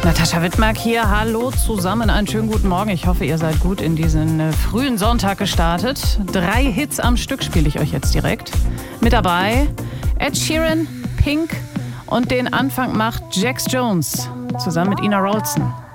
Natascha Wittmark hier, hallo zusammen, einen schönen guten Morgen. Ich hoffe, ihr seid gut in diesen frühen Sonntag gestartet. 3 Hits am Stück spiele ich euch jetzt direkt. Mit dabei Ed Sheeran, Pink und den Anfang macht Jax Jones zusammen mit Ina Wroldsen.